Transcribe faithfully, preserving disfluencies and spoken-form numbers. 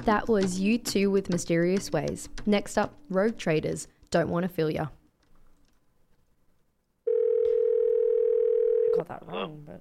That was U two with Mysterious Ways. Next up, Rogue Traders, Don't Want to Feel Ya. I got that wrong, but